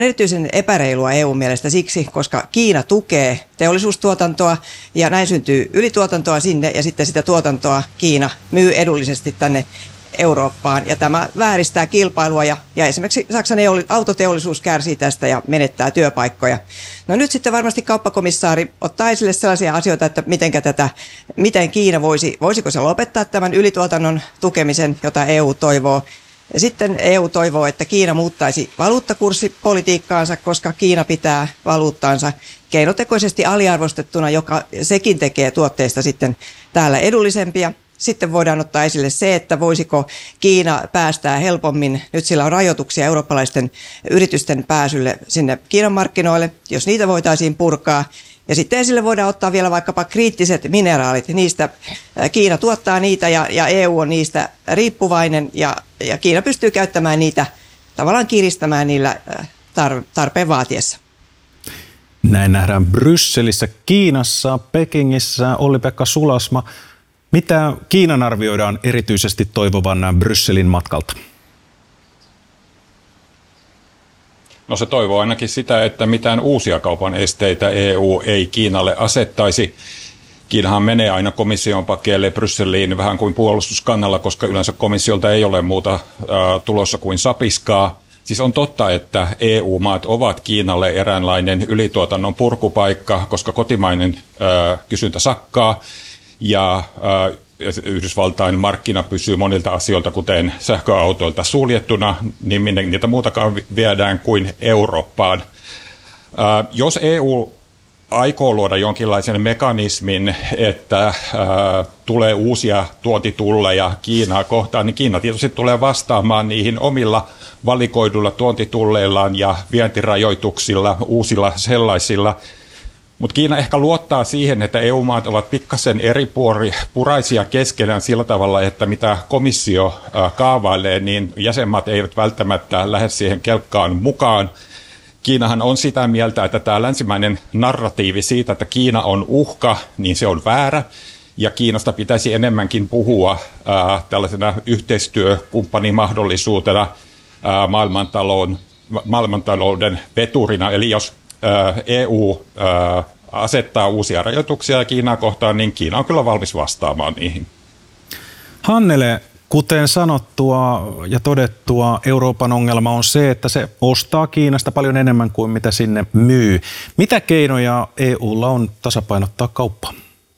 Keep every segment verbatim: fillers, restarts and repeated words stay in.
erityisen epäreilua E U:n mielestä siksi, koska Kiina tukee teollisuustuotantoa ja näin syntyy ylituotantoa sinne ja sitten sitä tuotantoa Kiina myy edullisesti tänne Eurooppaan ja tämä vääristää kilpailua ja, ja esimerkiksi Saksan autoteollisuus kärsii tästä ja menettää työpaikkoja. No nyt sitten varmasti kauppakomissaari ottaa esille sellaisia asioita, että mitenkä tätä, miten Kiina voisi, voisiko se lopettaa tämän ylituotannon tukemisen, jota E U toivoo. Ja sitten E U toivoo, että Kiina muuttaisi valuuttakurssipolitiikkaansa, koska Kiina pitää valuuttaansa keinotekoisesti aliarvostettuna, joka sekin tekee tuotteista sitten täällä edullisempia. Sitten voidaan ottaa esille se, että voisiko Kiina päästää helpommin, nyt sillä on rajoituksia eurooppalaisten yritysten pääsylle sinne Kiinan markkinoille, jos niitä voitaisiin purkaa. Ja sitten esille voidaan ottaa vielä vaikkapa kriittiset mineraalit, niistä Kiina tuottaa niitä ja, ja E U on niistä riippuvainen ja, ja Kiina pystyy käyttämään niitä, tavallaan kiristämään niillä tar- tarpeen vaatiessa. Näin nähdään Brysselissä, Kiinassa, Pekingissä. Olli-Pekka Sulasma, mitä Kiinan arvioidaan erityisesti toivovan Brysselin matkalta? No se toivoo ainakin sitä, että mitään uusia kaupan esteitä E U ei Kiinalle asettaisi. Kiinahan menee aina komission pakeille Brysseliin vähän kuin puolustuskannalla, koska yleensä komissiolta ei ole muuta äh, tulossa kuin sapiskaa. Siis on totta, että E U-maat ovat Kiinalle eräänlainen ylituotannon purkupaikka, koska kotimainen äh, kysyntä sakkaa ja äh, Yhdysvaltain markkina pysyy monilta asioilta, kuten sähköautoilta suljettuna, niin minne niitä muutakaan viedään kuin Eurooppaan. Äh, jos E U aikoo luoda jonkinlaisen mekanismin, että äh, tulee uusia tuontitulleja Kiinaa kohtaan, niin Kiina tietysti tulee vastaamaan niihin omilla valikoiduilla tuontitulleillaan ja vientirajoituksilla, uusilla sellaisilla. Mutta Kiina ehkä luottaa siihen, että E U-maat ovat pikkasen eripuraisia keskenään sillä tavalla, että mitä komissio äh, kaavailee, niin jäsenmaat eivät välttämättä lähde siihen kelkkaan mukaan. Kiinahan on sitä mieltä, että tämä länsimäinen narratiivi siitä, että Kiina on uhka, niin se on väärä. Ja Kiinasta pitäisi enemmänkin puhua ää, tällaisena yhteistyökumppanimahdollisuutena ää, maailmantalouden, maailmantalouden veturina. Eli jos ää, E U ää, asettaa uusia rajoituksia Kiinaa kohtaan, niin Kiina on kyllä valmis vastaamaan niihin. Hannele, kuten sanottua ja todettua, Euroopan ongelma on se, että se ostaa Kiinasta paljon enemmän kuin mitä sinne myy. Mitä keinoja E U:lla on tasapainottaa kauppaa?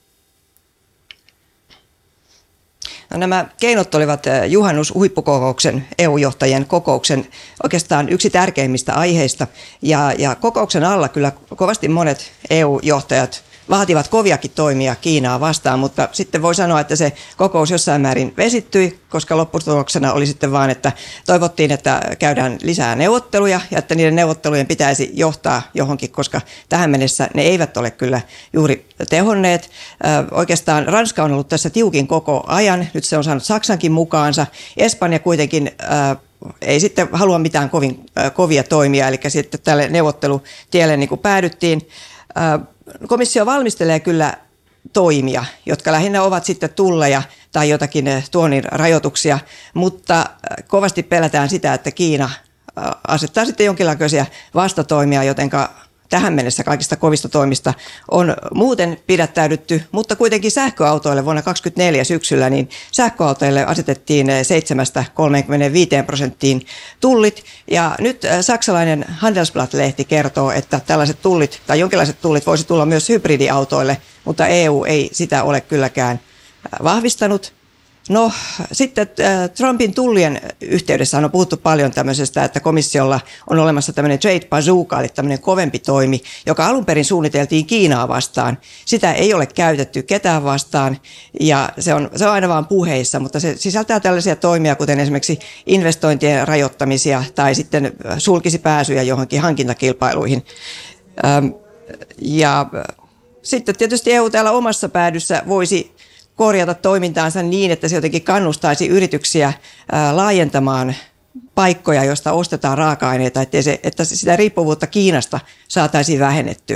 No, nämä keinot olivat juhannushuippukokouksen E U-johtajien kokouksen oikeastaan yksi tärkeimmistä aiheista. Ja, ja kokouksen alla kyllä kovasti monet E U-johtajat vaativat koviakin toimia Kiinaa vastaan, mutta sitten voi sanoa, että se kokous jossain määrin vesittyi, koska lopputuloksena oli sitten vaan, että toivottiin, että käydään lisää neuvotteluja ja että niiden neuvottelujen pitäisi johtaa johonkin, koska tähän mennessä ne eivät ole kyllä juuri tehonneet. Ö, oikeastaan Ranska on ollut tässä tiukin koko ajan, nyt se on saanut Saksankin mukaansa. Espanja kuitenkin ö, ei sitten halua mitään kovin ö, kovia toimia, eli sitten tälle neuvottelutielle niin kuin päädyttiin. Ö, Komissio valmistelee kyllä toimia, jotka lähinnä ovat sitten tulleja tai jotakin tuonnin rajoituksia, mutta kovasti pelätään sitä, että Kiina asettaa sitten jonkinlaisia vastatoimia, jotenka tähän mennessä kaikista kovista toimista on muuten pidättäydytty, mutta kuitenkin sähköautoille vuonna kaksituhattakaksikymmentäneljä syksyllä niin sähköautoille asetettiin seitsemästä kolmeenkymmeneenviiteen prosenttiin tullit ja nyt saksalainen Handelsblatt-lehti kertoo, että tällaiset tullit tai jonkinlaiset tullit voisi tulla myös hybridiautoille, mutta E U ei sitä ole kylläkään vahvistanut. No sitten äh, Trumpin tullien yhteydessä on puhuttu paljon tämmöisestä, että komissiolla on olemassa tämmöinen trade bazooka, eli tämmöinen kovempi toimi, joka alun perin suunniteltiin Kiinaa vastaan. Sitä ei ole käytetty ketään vastaan ja se on, se on aina vaan puheissa, mutta se sisältää tällaisia toimia, kuten esimerkiksi investointien rajoittamisia tai sitten sulkisi pääsyjä johonkin hankintakilpailuihin. Ähm, ja sitten tietysti E U täällä omassa päädyssä voisi korjata toimintaansa niin, että se jotenkin kannustaisi yrityksiä ää, laajentamaan paikkoja, joista ostetaan raaka-aineita, että, se, että sitä riippuvuutta Kiinasta saataisiin vähennettyä.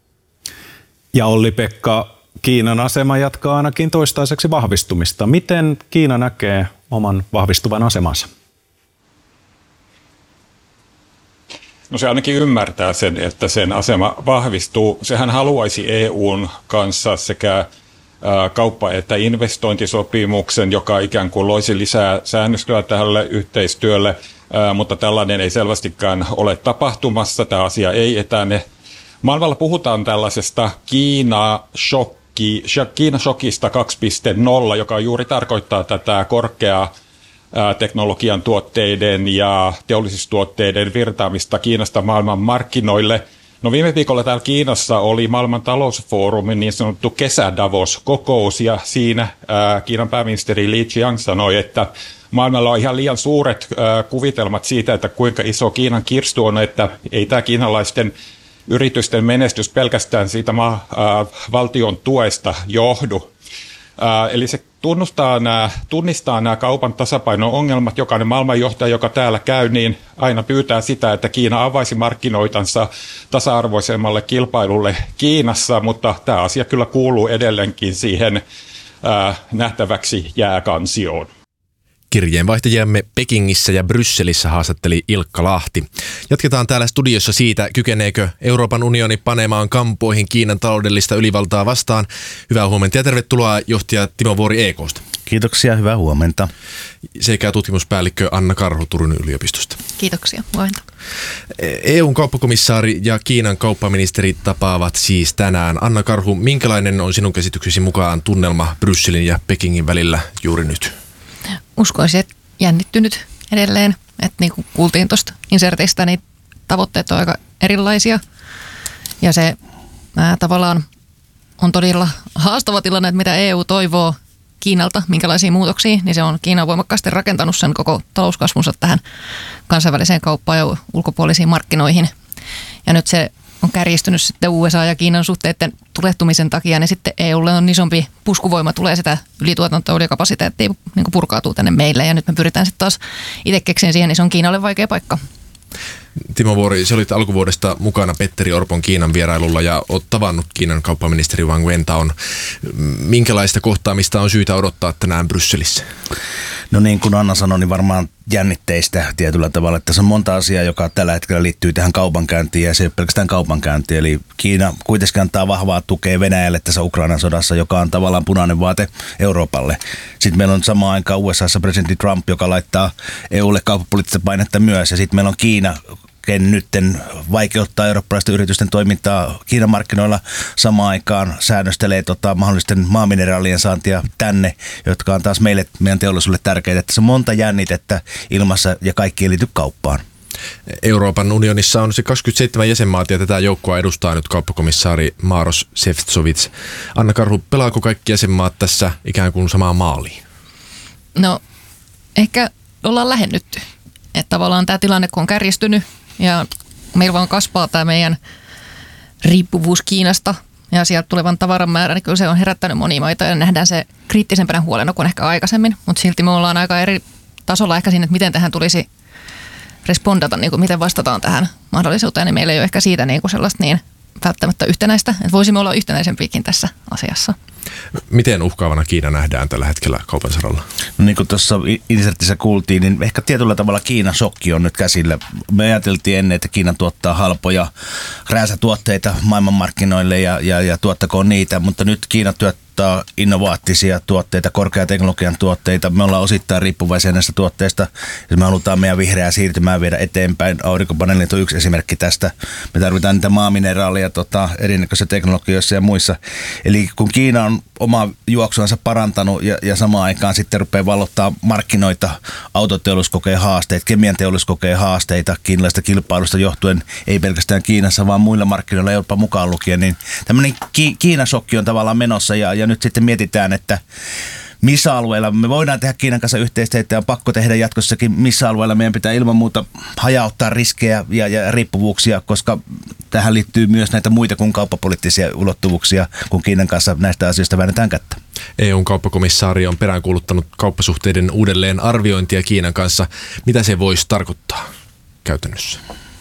Ja Olli-Pekka, Kiinan asema jatkaa ainakin toistaiseksi vahvistumista. Miten Kiina näkee oman vahvistuvan asemansa? No se ainakin ymmärtää sen, että sen asema vahvistuu. Sehän haluaisi E U:n kanssa sekä kauppa- että investointisopimuksen, joka ikään kuin loisi lisää säännöstöä tälle yhteistyölle, mutta tällainen ei selvästikään ole tapahtumassa. Tämä asia ei etene. Maailmalla puhutaan tällaisesta Kiina-shokki, Kiina-shokista kaksi piste nolla, joka juuri tarkoittaa tätä korkeaa teknologian tuotteiden ja teollisuustuotteiden virtaamista Kiinasta maailman markkinoille. No viime viikolla täällä Kiinassa oli maailman talousfoorumin niin sanottu kesä-Davos-kokous, ja siinä ää, Kiinan pääministeri Li Qiang sanoi, että maailmalla on ihan liian suuret ää, kuvitelmat siitä, että kuinka iso Kiinan kirstu on, että ei tämä kiinalaisten yritysten menestys pelkästään siitä maa, ää, valtion tuesta johdu. Ää, eli se tunnustaa nämä, tunnistaa nämä kaupan tasapainon ongelmat. Jokainen maailmanjohtaja, joka täällä käy, niin aina pyytää sitä, että Kiina avaisi markkinoitansa tasa-arvoisemmalle kilpailulle Kiinassa, mutta tämä asia kyllä kuuluu edelleenkin siihen ää, nähtäväksi jääkansioon. Kirjeenvaihtajiamme Pekingissä ja Brysselissä haastatteli Ilkka Lahti. Jatketaan täällä studiossa siitä, kykeneekö Euroopan unioni panemaan kampoihin Kiinan taloudellista ylivaltaa vastaan. Hyvää huomenta ja tervetuloa johtaja Timo Vuori E K:sta. Kiitoksia, hyvää huomenta. Sekä tutkimuspäällikkö Anna Karhu Turun yliopistosta. Kiitoksia, huomenta. E U:n kauppakomissaari ja Kiinan kauppaministeri tapaavat siis tänään. Anna Karhu, minkälainen on sinun käsityksesi mukaan tunnelma Brysselin ja Pekingin välillä juuri nyt? Uskoisin, että jännittynyt edelleen. Että niin kuin kuultiin tuosta insertistä, niin tavoitteet on aika erilaisia. Ja se ää, tavallaan on todella haastava tilanne, että mitä E U toivoo Kiinalta, minkälaisia muutoksia, niin se on Kiina voimakkaasti rakentanut sen koko talouskasvunsa tähän kansainväliseen kauppaan ja ulkopuolisiin markkinoihin. Ja nyt se on kärjistynyt sitten U S A ja Kiinan suhteiden tulehtumisen takia, niin sitten E U:lle on isompi puskuvoima, tulee sitä ylituotantoa ja kapasiteettia niin kuin purkautuu tänne meille. Ja nyt me pyritään sitten taas itse keksiin siihen, niin se on Kiinalle vaikea paikka. Timo Vuori, sä olit alkuvuodesta mukana Petteri Orpon Kiinan vierailulla ja oot tavannut Kiinan kauppaministeri Wang Wentaon. Minkälaista kohtaamista on syytä odottaa tänään Brysselissä? No niin kuin Anna sanoi, niin varmaan jännitteistä tietyllä tavalla. Että tässä on monta asiaa, joka tällä hetkellä liittyy tähän kaupankäyntiin, ja se ei ole pelkästään kaupankäynti. Eli Kiina kuitenkin antaa vahvaa tukea Venäjälle tässä Ukrainan sodassa, joka on tavallaan punainen vaate Euroopalle. Sitten meillä on samaan aikaan U S A:ssa presidentti Trump, joka laittaa E U:lle kauppapoliittista painetta myös, ja sitten meillä on Kiina, ken nytten vaikeuttaa eurooppalaisten yritysten toimintaa Kiinan markkinoilla, samaan aikaan säännöstelee tota, mahdollisten maamineraalien saantia tänne, jotka on taas meille, meidän teollisuudelle tärkeitä. Tässä on monta jännitettä ilmassa ja kaikki ei liity kauppaan. Euroopan unionissa on se kaksikymmentäseitsemän jäsenmaata ja tätä joukkoa edustaa nyt kauppakomissaari Maros Šefčovič. Anna Karhu, pelaako kaikki jäsenmaat tässä ikään kuin samaan maaliin? No ehkä ollaan lähennytty. Että tavallaan tämä tilanne, kun on kärjistynyt ja meillä vaan kasvaa tämä meidän riippuvuus Kiinasta ja sieltä tulevan tavaran määrä, niin kyllä se on herättänyt monia maita ja nähdään se kriittisempänä huolena kuin ehkä aikaisemmin. Mutta silti me ollaan aika eri tasolla ehkä siinä, että miten tähän tulisi respondata, niin kuin miten vastataan tähän mahdollisuuteen. Niin meillä ei ole ehkä siitä niin kuin sellaista niin välttämättä yhtenäistä, että voisimme olla yhtenäisempiäkin tässä asiassa. Miten uhkaavana Kiina nähdään tällä hetkellä kaupan saralla? No niin kuin tuossa insertissä kuultiin, niin ehkä tietyllä tavalla Kiinan shokki on nyt käsillä. Me ajateltiin ennen, että Kiina tuottaa halpoja rääsätuotteita maailmanmarkkinoille ja, ja, ja tuottakoon niitä, mutta nyt Kiina tuottaa innovaattisia tuotteita, korkeateknologian tuotteita. Me ollaan osittain riippuvaisia näistä tuotteista, jos me halutaan meidän vihreää siirtymää viedä eteenpäin. Aurinkopaneelit on yksi esimerkki tästä. Me tarvitaan niitä maamineraaleja tota, erinäköisissä teknologioissa ja muissa. Eli kun Kiina on omaa juoksuansa parantanut ja, ja samaan aikaan sitten rupeaa vallottaa markkinoita, autoteollisuus kokee haasteita, kemian teollisuus kokee haasteita kiinalaisesta kilpailusta johtuen, ei pelkästään Kiinassa, vaan muilla markkinoilla Euroopan mukaan lukien, niin tämmöinen Ki- Kiinasokki on tavallaan menossa ja, ja nyt sitten mietitään, että missä alueella me voidaan tehdä Kiinan kanssa yhteistyötä ja on pakko tehdä jatkossakin, missä alueella meidän pitää ilman muuta hajauttaa riskejä ja, ja riippuvuuksia, koska tähän liittyy myös näitä muita kuin kauppapoliittisia ulottuvuuksia, kun Kiinan kanssa näistä asioista väännetään kättä. E U:n kauppakomissaari on peräänkuuluttanut kauppasuhteiden uudelleen arviointia Kiinan kanssa. Mitä se voisi tarkoittaa käytännössä?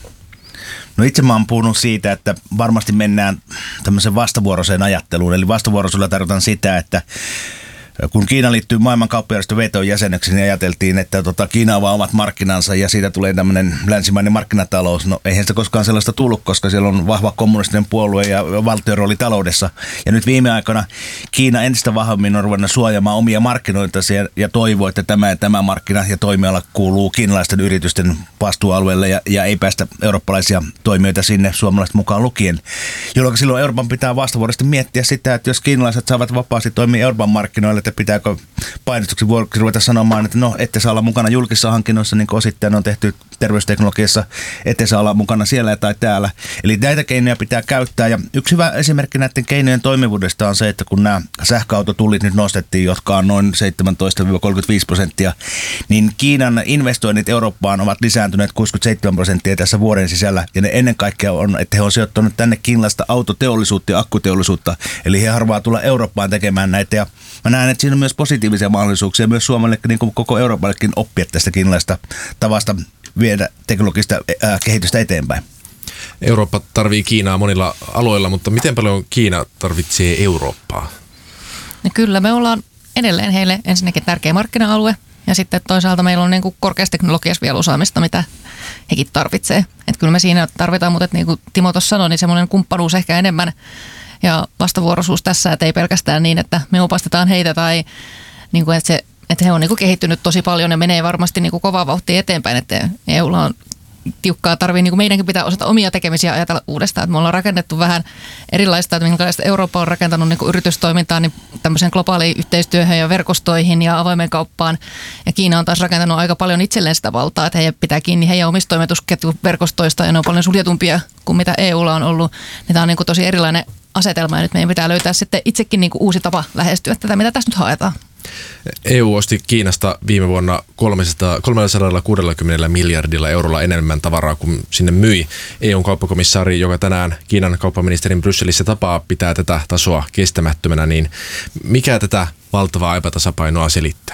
No itse mä oon puhunut siitä, että varmasti mennään tämmöiseen vastavuoroiseen ajatteluun. Eli vastavuoroisuudella tarkoitan sitä, että kun Kiina liittyy maailman kauppajärjestön V T O:n jäseneksi, niin ajateltiin, että tota, Kiina avaa omat markkinansa ja siitä tulee tämmöinen länsimainen markkinatalous. No eihän sitä koskaan sellaista tullut, koska siellä on vahva kommunistinen puolue ja valtion rooli taloudessa. Ja nyt viime aikoina Kiina entistä vahvemmin on ruvennut suojaamaan omia markkinoita ja toivoo, että tämä ja tämä markkina ja toimiala kuuluu kiinalaisten yritysten vastuualueelle ja, ja ei päästä eurooppalaisia toimijoita sinne, suomalaiset mukaan lukien. Jolloin silloin Euroopan pitää vastavuoroisesti miettiä sitä, että jos kiinalaiset saavat vapaasti toimia Euroopan markkinoille, että pitääkö painostuksen vuoksi ruveta sanomaan, että no, ette saa olla mukana julkisissa hankinnoissa, niin kuin osittain on tehty terveysteknologiassa, ette saa olla mukana siellä tai täällä. Eli näitä keinoja pitää käyttää. Ja yksi hyvä esimerkki näiden keinojen toimivuudesta on se, että kun nämä sähköautotullit nyt nostettiin, jotka on noin seitsemäntoista kolmekymmentäviisi prosenttia, niin Kiinan investoinnit Eurooppaan ovat lisääntyneet kuusikymmentäseitsemän prosenttia tässä vuoden sisällä. Ja ne ennen kaikkea on, että he on sijoittanut tänne kiinalaista autoteollisuutta ja akkuteollisuutta. Eli he harvaa tulla Eurooppaan tekemään näitä. Ja mä näen, että siinä on myös positiivisia mahdollisuuksia myös Suomelle, niin kuin koko Euroopallekin oppia tästä kiinalaista tavasta viedä teknologista äh, kehitystä eteenpäin. Eurooppa tarvii Kiinaa monilla aloilla, mutta miten paljon Kiina tarvitsee Eurooppaa? No kyllä, me ollaan edelleen heille ensinnäkin tärkeä markkina-alue ja sitten toisaalta meillä on niin kuin korkeassa teknologiassa vielä osaamista, mitä hekin tarvitsee. Että kyllä me siinä tarvitaan, mutta niin kuin Timo tuossa sanoi, niin semmoinen kumppanuus ehkä enemmän ja vastavuoroisuus tässä, että ei pelkästään niin, että me opastetaan heitä tai niin kuin, että, se, että he on niin kuin kehittynyt tosi paljon ja menee varmasti niin kuin kovaa vauhtia eteenpäin, että E U:lla on tiukkaa tarvii, niin kuin meidänkin pitää osata omia tekemisiä ajatella uudestaan. Että me ollaan rakennettu vähän erilaista, että minkälaista Eurooppa on rakentanut niin kuin yritystoimintaa niin tämmöiseen globaaliin yhteistyöhön ja verkostoihin ja avoimeen kauppaan. Ja Kiina on taas rakentanut aika paljon itselleen sitä valtaa, että he pitää kiinni heidän omista toimitusketjuverkostoista ja ne on paljon suljetumpia kuin mitä E U:lla on ollut. Niin tämä on niin kuin tosi erilainen asetelma ja nyt meidän pitää löytää sitten itsekin niin kuin uusi tapa lähestyä tätä, mitä tässä nyt haetaan. E U osti Kiinasta viime vuonna kolmesataakuusikymmentä miljardilla eurolla enemmän tavaraa kuin sinne myi. E U:n kauppakomissaari, joka tänään Kiinan kauppaministerin Brysselissä tapaa, pitää tätä tasoa kestämättömänä, niin mikä tätä valtavaa epätasapainoa selittää?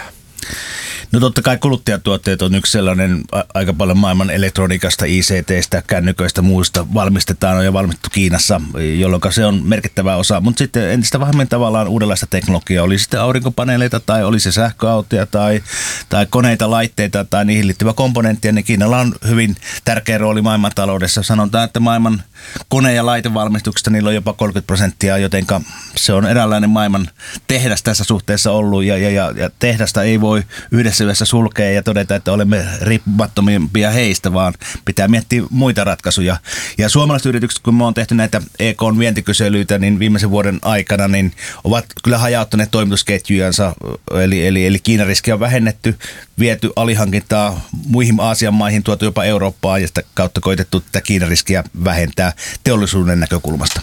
No totta kai kuluttajatuotteet on yksi sellainen, aika paljon maailman elektroniikasta, I C T:stä, kännyköistä, muista valmistetaan ja valmistettu Kiinassa, jolloin se on merkittävä osa. Mutta sitten entistä vähemmän tavallaan uudenlaista teknologiaa, oli sitten aurinkopaneeleita tai oli se sähköautoja tai, tai koneita, laitteita tai niihin liittyvä komponenttia, niin Kiinalla on hyvin tärkeä rooli maailmantaloudessa. Sanotaan, että maailman kone- ja laitevalmistuksesta niillä on jopa kolmekymmentä prosenttia, jotenka se on eräänlainen maailman tehdas tässä suhteessa ollut ja, ja, ja, ja tehdasta ei voi yhdessä yhdessä sulkea ja todeta, että olemme riippumattomimpia heistä, vaan pitää miettiä muita ratkaisuja. Ja suomalaiset yritykset, kun me on tehty näitä E K:n vientikyselyitä, niin viimeisen vuoden aikana, niin ovat kyllä hajauttaneet toimitusketjujansa, eli, eli, eli Kiinan riskiä on vähennetty, viety alihankintaa muihin Aasian maihin, tuotu jopa Eurooppaan ja sitä kautta koitettu tätä Kiinan riskiä vähentää teollisuuden näkökulmasta.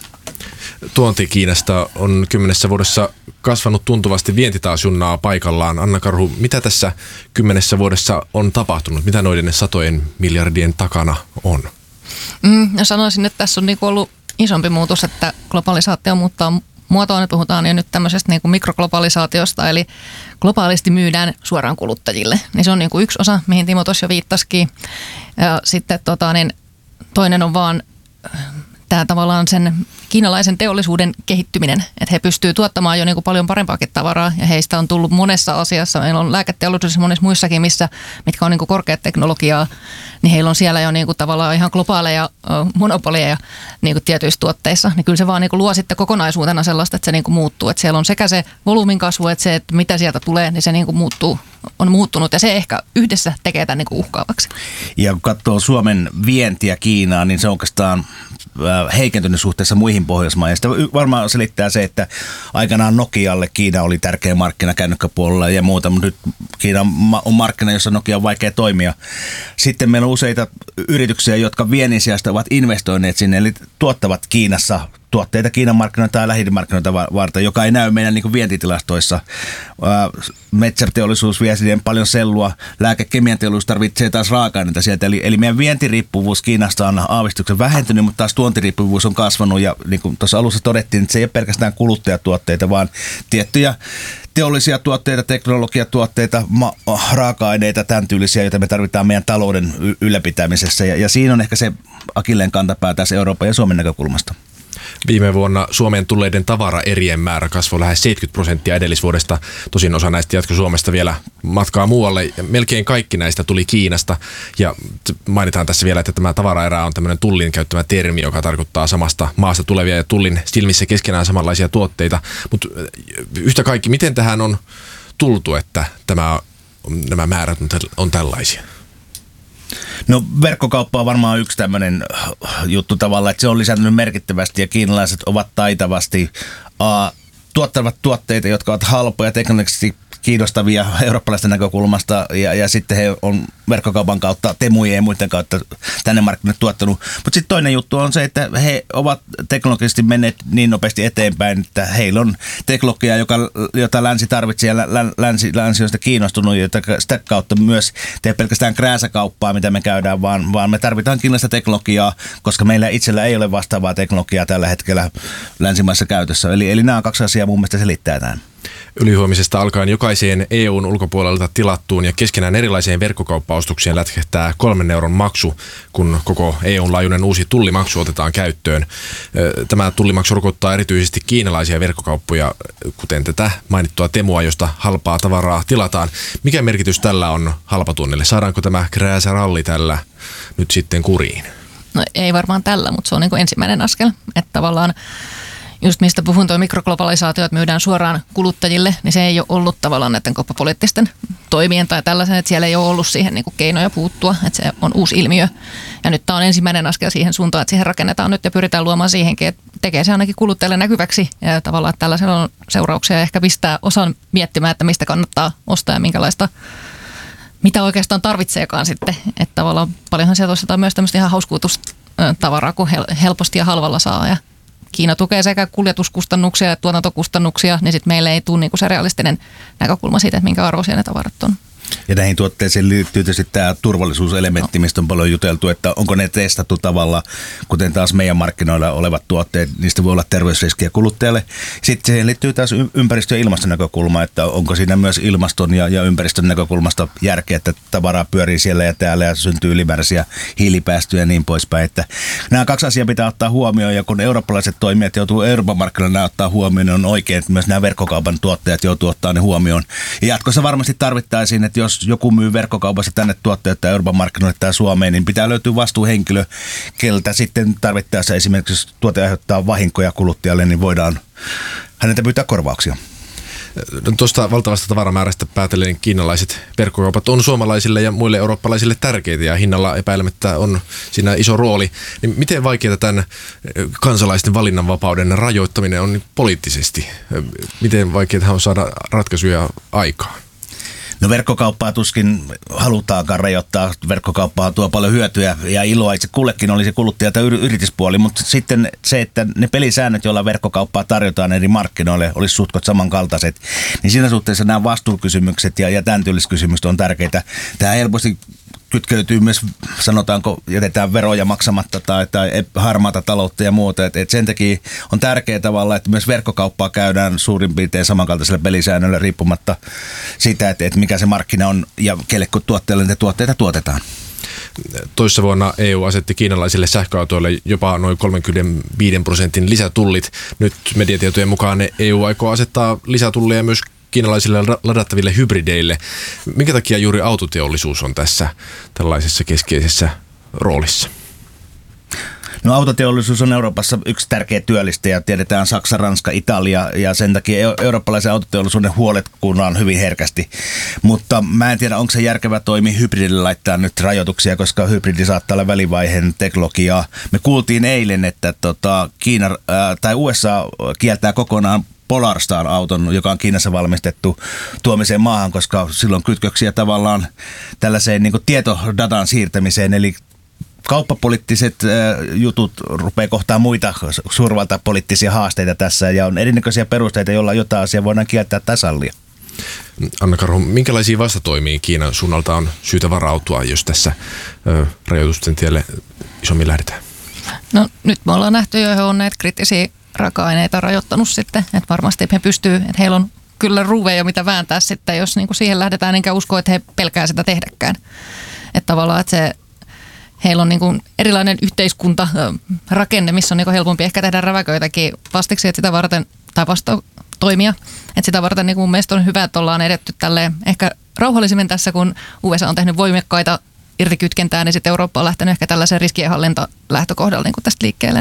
Tuonti Kiinasta on kymmenessä vuodessa kasvanut tuntuvasti, vienti taas junnaa paikallaan. Anna Karhu, mitä tässä kymmenessä vuodessa on tapahtunut? Mitä noiden satojen miljardien takana on? Mm, ja sanoisin, että tässä on niinku ollut isompi muutos, että globalisaatio muuttaa muotoa. Nyt puhutaan jo nyt tämmöisestä niinku mikroglobalisaatiosta, eli globaalisti myydään suoraan kuluttajille. Niin se on niinku yksi osa, mihin Timo tuossa jo viittasikin. Ja sitten tota, niin toinen on vaan tämä tavallaan sen kiinalaisen teollisuuden kehittyminen, että he pystyvät tuottamaan jo niin kuin paljon parempaakin tavaraa ja heistä on tullut monessa asiassa. Meillä on lääketeollisuudessa monissa muissakin, missä, mitkä on niin kuin korkeat teknologiaa, niin heillä on siellä jo niin kuin tavallaan ihan globaaleja monopoleja niin kuin tietyissä tuotteissa. Niin kyllä se vaan niin kuin luo sitten kokonaisuutena sellaista, että se niin kuin muuttuu. Että siellä on sekä se volyymin kasvu, että se, että mitä sieltä tulee, niin se niin kuin muuttuu, on muuttunut ja se ehkä yhdessä tekee tämän niin kuin uhkaavaksi. Ja kun katsoo Suomen vientiä Kiinaan, niin se on oikeastaan heikentynyt suhteessa muihin Pohjoismaihin. Sitä varmaan selittää se, että aikanaan Nokialle Kiina oli tärkeä markkina kännykkäpuolella ja muuta, mutta nyt Kiina on markkina, jossa Nokia on vaikea toimia. Sitten meillä on useita yrityksiä, jotka viennin sijasta ovat investoineet sinne, eli tuottavat Kiinassa tuotteita Kiinan markkinoita tai lähimarkkinoita varten, joka ei näy meidän niin kuin vientitilastoissa. Metsäteollisuus vie siihen paljon sellua, lääkekemian teollisuus tarvitsee taas raaka-aineita sieltä. Eli, eli meidän vientiriippuvuus Kiinasta on aavistuksen vähentynyt, mutta taas tuontiriippuvuus on kasvanut. Ja niin kuin tuossa alussa todettiin, että se ei ole pelkästään kuluttajatuotteita, vaan tiettyjä teollisia tuotteita, teknologiatuotteita, ma- raaka-aineita, tämän tyylisiä, joita me tarvitaan meidän talouden y- ylläpitämisessä. Ja, ja siinä on ehkä se akilleen kantapää tässä Euroopan ja Suomen näkökulmasta. Viime vuonna Suomeen tulleiden tavaraerien määrä kasvoi lähes seitsemänkymmentä prosenttia edellisvuodesta. Tosin osa näistä jatkoi Suomesta vielä matkaa muualle. Melkein kaikki näistä tuli Kiinasta. Ja mainitaan tässä vielä, että tämä tavaraerä on tämmöinen tullin käyttämä termi, joka tarkoittaa samasta maasta tulevia ja tullin silmissä keskenään samanlaisia tuotteita. Mutta yhtä kaikki, miten tähän on tultu, että tämä, nämä määrät on, on tällaisia? No verkkokauppa on varmaan yksi tämmöinen juttu tavallaan, että se on lisännyt merkittävästi ja kiinalaiset ovat taitavasti a, tuottavat tuotteita, jotka ovat halpoja, teknologisesti kiinnostavia eurooppalaisten näkökulmasta ja, ja sitten he on verkkokaupan kautta, Temujen ja muiden kautta tänne markkinoille tuottanut. Mutta sitten toinen juttu on se, että he ovat teknologisesti menneet niin nopeasti eteenpäin, että heillä on teknologiaa, joka, jota länsi tarvitsee ja länsi, länsi on sitä kiinnostunut, jota sitä kautta myös tee pelkästään krääsäkauppaa, mitä me käydään, vaan, vaan me tarvitaan kiinalaista teknologiaa, koska meillä itsellä ei ole vastaavaa teknologiaa tällä hetkellä länsimaissa käytössä. Eli, eli nämä kaksi asiaa mun mielestä selittää tämän. Ylihuomisesta alkaen jokaiseen E U:n ulkopuolelta tilattuun ja keskenään erilaiseen verkkokauppaostukseen lätkähtää kolmen euron maksu, kun koko E U:n laajuinen uusi tullimaksu otetaan käyttöön. Tämä tullimaksu rokottaa erityisesti kiinalaisia verkkokauppoja, kuten tätä mainittua Temua, josta halpaa tavaraa tilataan. Mikä merkitys tällä on halpatunnille? Saadaanko tämä krääsäralli tällä nyt sitten kuriin? No ei varmaan tällä, mutta se on niin kuin ensimmäinen askel, että tavallaan just mistä puhun, tuo mikroglobalisaatio, että myydään suoraan kuluttajille, niin se ei ole ollut tavallaan näiden kauppapoliittisten toimien tai tällaisen, että siellä ei ole ollut siihen niin kuin keinoja puuttua, että se on uusi ilmiö. Ja nyt tämä on ensimmäinen askel siihen suuntaan, että siihen rakennetaan nyt ja pyritään luomaan siihenkin, että tekee se ainakin kuluttajille näkyväksi ja tavallaan, että tällaisella on seurauksia ja ehkä pistää osan miettimään, että mistä kannattaa ostaa ja minkälaista, mitä oikeastaan tarvitseekaan sitten. Että tavallaan paljonhan sieltä ostetaan myös tämmöistä ihan hauskuutustavaraa, kun helposti ja halvalla saa ja Kiina tukee sekä kuljetuskustannuksia että tuotantokustannuksia, niin sitten meille ei tule niinku se realistinen näkökulma siitä, että minkä arvoisia ne tavarat on. Ja näihin tuotteisiin liittyy tietysti tämä turvallisuuselementti, mistä on paljon juteltu, että onko ne testattu tavalla, kuten taas meidän markkinoilla olevat tuotteet, niistä voi olla terveysriskiä kuluttajalle. Sitten siihen liittyy taas ympäristö- ja ilmastonäkökulma, että onko siinä myös ilmaston ja, ja ympäristön näkökulmasta järkeä, että tavaraa pyörii siellä ja täällä ja syntyy ylimääräisiä hiilipäästöjä ja niin poispäin. Että nämä kaksi asiaa pitää ottaa huomioon ja kun eurooppalaiset toimijat joutuu Euroopan markkinoilla nämä ottaa huomioon, niin on oikein, että myös nämä verkkokaupan tuottajat joutuu ottaa ne huomioon. Ja jatkossa varmasti tarvittaisiin, että jos joku myy verkkokaupassa tänne tuotteita Euroopan markkinoille tai Suomeen, niin pitää löytyä vastuuhenkilö, keltä sitten tarvittaessa esimerkiksi, jos tuote aiheuttaa vahinkoja kuluttajalle, niin voidaan häneltä pyytää korvauksia. Tuosta valtavasta tavaramäärästä päätellen kiinalaiset verkkokaupat on suomalaisille ja muille eurooppalaisille tärkeitä ja hinnalla epäilemättä on siinä iso rooli. Niin miten vaikeaa tämän kansalaisten valinnanvapauden rajoittaminen on poliittisesti? Miten vaikeaa on saada ratkaisuja aikaan? No verkkokauppaa tuskin halutaankaan rajoittaa. Verkkokauppaa tuo paljon hyötyä ja iloa itse kullekin oli se kuluttaja- tai yrityspuoli, mutta sitten se, että ne pelisäännöt, joilla verkkokauppaa tarjotaan eri markkinoille, olisi suhtkot samankaltaiset, niin siinä suhteessa nämä vastuukysymykset ja, ja tämän tyyliset kysymykset on tärkeitä. Tämä helposti kytkeytyy myös, sanotaanko, jätetään veroja maksamatta tai, tai harmaata taloutta ja muuta. Et, et sen takia on tärkeää tavalla, että myös verkkokauppaa käydään suurin piirtein samankaltaisella pelisäännöllä riippumatta siitä, että, että mikä se markkina on ja kelle kun tuotteille niitä tuotteita tuotetaan. Toissa vuonna E U asetti kiinalaisille sähköautoille jopa noin kolmekymmentäviisi prosentin lisätullit. Nyt mediatietojen mukaan E U aikoo asettaa lisätulleja myös kiinalaisille ladattaville hybrideille. Minkä takia juuri autoteollisuus on tässä tällaisessa keskeisessä roolissa? No autoteollisuus on Euroopassa yksi tärkeä työllistäjä. Tiedetään Saksa, Ranska, Italia ja sen takia eurooppalaisen autoteollisuuden huolet kuunnaan hyvin herkästi. Mutta mä en tiedä, onko se järkevä toimi hybridille laittaa nyt rajoituksia, koska hybridi saattaa olla välivaiheen teknologiaa. Me kuultiin eilen, että tota, Kiina ää, tai U S A kieltää kokonaan Polarstar-auton, joka on Kiinassa valmistettu tuomiseen maahan, koska silloin kytköksiä tavallaan tällaiseen niin kuin tietodatan siirtämiseen, eli kauppapoliittiset jutut rupeaa kohtaan muita suurvaltapoliittisia haasteita tässä ja on erinäköisiä perusteita, joilla jotain asiaa voidaan kieltää tai sallia. Anna Karhu, minkälaisia vastatoimia Kiinan suunnalta on syytä varautua, jos tässä ö, rajoitusten tielle isommin lähdetään? No nyt me ollaan nähty jo, he on näitä kriittisiä raaka-aineita rajoittanut sitten, että varmasti he pystyy, että heillä on kyllä ruuveja mitä vääntää sitten, jos niin kuin siihen lähdetään, enkä usko, että he pelkää sitä tehdäkään. Että tavallaan, että se heillä on niin kuin erilainen yhteiskunta rakenne, missä on niin kuin helpompi ehkä tehdä räväköitäkin vastiksi, että sitä varten, tai vasta toimia. Että sitä varten niin kuin mun mielestä on hyvä, että ollaan edetty tälleen ehkä rauhallisemmin tässä, kun U S A on tehnyt voimakkaita irtikytkentää, niin sitten Eurooppa on lähtenyt ehkä tällaisen riskienhallinta lähtökohdalla niin kuin tästä liikkeelle.